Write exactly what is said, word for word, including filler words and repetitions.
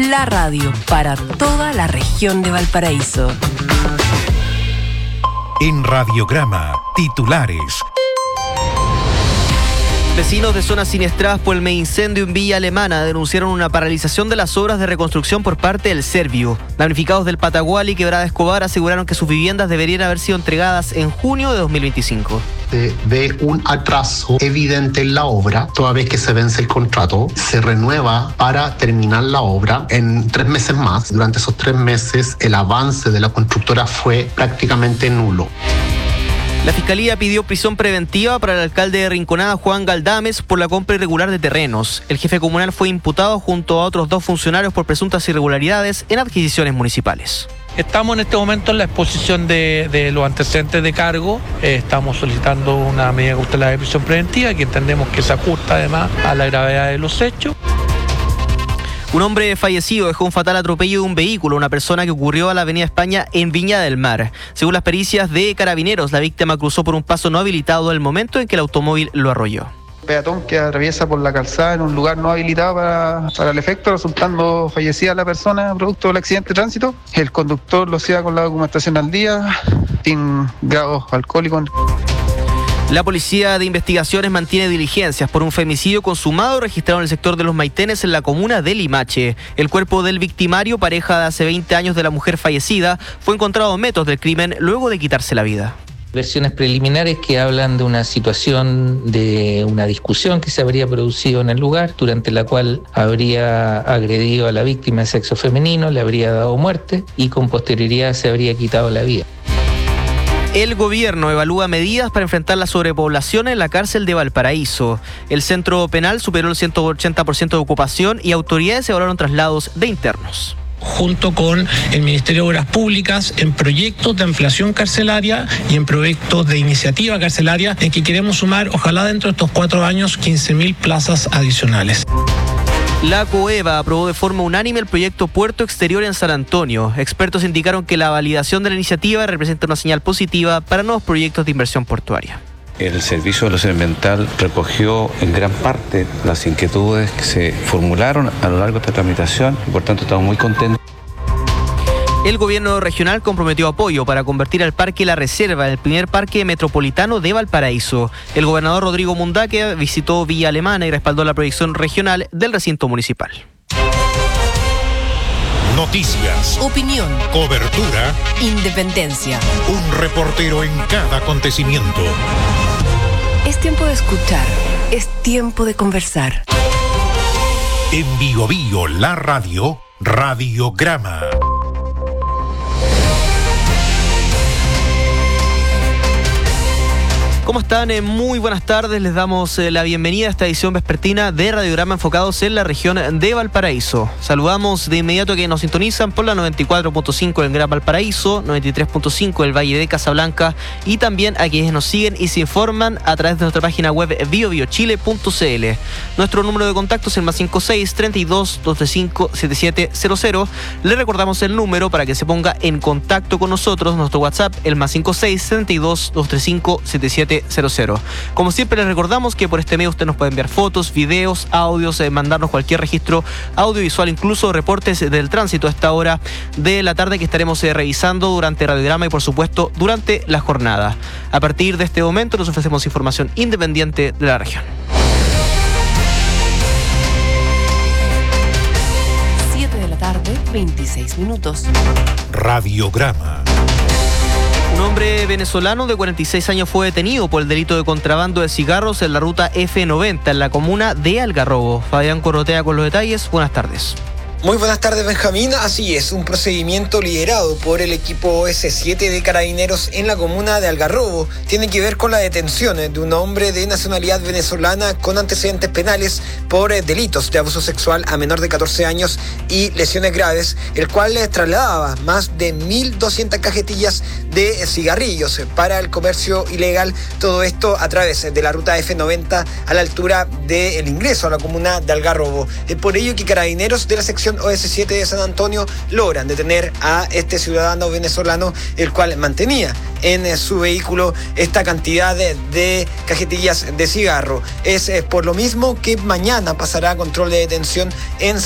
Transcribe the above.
la radio para toda la región de Valparaíso. En Radiograma, titulares. Vecinos de zonas siniestradas por el incendio en Villa Alemana denunciaron una paralización de las obras de reconstrucción por parte del Serviu. Damnificados del Patagual y Quebrada Escobar aseguraron que sus viviendas deberían haber sido entregadas en junio de dos mil veinticinco. Se ve un atraso evidente en la obra, toda vez que se vence el contrato, se renueva para terminar la obra en tres meses más. Durante esos tres meses, el avance de la constructora fue prácticamente nulo. La Fiscalía pidió prisión preventiva para el alcalde de Rinconada, Juan Galdames, por la compra irregular de terrenos. El jefe comunal fue imputado junto a otros dos funcionarios por presuntas irregularidades en adquisiciones municipales. Estamos en este momento en la exposición de, de los antecedentes de cargo. Eh, estamos solicitando una medida cautelar de prisión preventiva que entendemos que se ajusta además a la gravedad de los hechos. Un hombre fallecido dejó un fatal atropello de un vehículo, una persona que ocurrió a la avenida España en Viña del Mar. Según las pericias de Carabineros, la víctima cruzó por un paso no habilitado al momento en que el automóvil lo arrolló. Peatón que atraviesa por la calzada en un lugar no habilitado para, para el efecto, resultando fallecida la persona producto del accidente de tránsito. El conductor lo hacía con la documentación al día, sin grados alcohólicos. La Policía de Investigaciones mantiene diligencias por un femicidio consumado registrado en el sector de Los Maitenes en la comuna de Limache. El cuerpo del victimario, pareja de hace veinte años de la mujer fallecida, fue encontrado a metros del crimen luego de quitarse la vida. Versiones preliminares que hablan de una situación de una discusión que se habría producido en el lugar, durante la cual habría agredido a la víctima de sexo femenino, le habría dado muerte y con posterioridad se habría quitado la vida. El gobierno evalúa medidas para enfrentar la sobrepoblación en la cárcel de Valparaíso. El centro penal superó el ciento ochenta por ciento de ocupación y autoridades evaluaron traslados de internos. Junto con el Ministerio de Obras Públicas en proyectos de ampliación carcelaria y en proyectos de iniciativa carcelaria en que queremos sumar, ojalá dentro de estos cuatro años, quince mil plazas adicionales. La COEVA aprobó de forma unánime el proyecto Puerto Exterior en San Antonio. Expertos indicaron que la validación de la iniciativa representa una señal positiva para nuevos proyectos de inversión portuaria. El Servicio de Salud Ambiental recogió en gran parte las inquietudes que se formularon a lo largo de esta tramitación y por tanto estamos muy contentos. El gobierno regional comprometió apoyo para convertir al Parque La Reserva en el primer parque metropolitano de Valparaíso. El gobernador Rodrigo Mundaque visitó Villa Alemana y respaldó la proyección regional del recinto municipal. Noticias, Opinión, cobertura, independencia. un reportero en cada acontecimiento. Es tiempo de escuchar, es tiempo de conversar. En Bio Bio, la radio, Radiograma. ¿Cómo están? Eh, Muy buenas tardes. Les damos eh, la bienvenida a esta edición vespertina de Radiograma enfocados en la región de Valparaíso. Saludamos de inmediato a quienes nos sintonizan por la noventa y cuatro punto cinco del Gran Valparaíso, noventa y tres punto cinco del Valle de Casablanca y también a quienes nos siguen y se informan a través de nuestra página web bio bio chile punto c l. Nuestro número de contacto es el más cinco seis, treinta y dos, dos tres cinco, siete siete cero cero. Le recordamos el número para que se ponga en contacto con nosotros, nuestro WhatsApp, el más cinco seis, treinta y dos, dos tres cinco, siete siete cero cero. Como siempre les recordamos que por este medio usted nos puede enviar fotos, videos, audios, eh, mandarnos cualquier registro audiovisual, incluso reportes del tránsito a esta hora de la tarde que estaremos eh, revisando durante Radiograma y por supuesto durante la jornada. A partir de este momento nos ofrecemos información independiente de la región. siete de la tarde, veintiséis minutos. Radiograma. Un hombre venezolano de cuarenta y seis años fue detenido por el delito de contrabando de cigarros en la ruta F noventa en la comuna de Algarrobo. Fabián Corrotea con los detalles. Buenas tardes. Muy buenas tardes, Benjamín. Así es, un procedimiento liderado por el equipo O S siete de Carabineros en la comuna de Algarrobo tiene que ver con la detención de un hombre de nacionalidad venezolana con antecedentes penales por delitos de abuso sexual a menor de catorce años y lesiones graves, el cual trasladaba más de mil doscientas cajetillas de cigarrillos para el comercio ilegal, todo esto a través de la ruta F noventa a la altura del ingreso a la comuna de Algarrobo. Es por ello que Carabineros de la sección O S siete de San Antonio logran detener a este ciudadano venezolano, el cual mantenía en su vehículo esta cantidad de, de cajetillas de cigarro. Es eh, por lo mismo que mañana pasará a control de detención en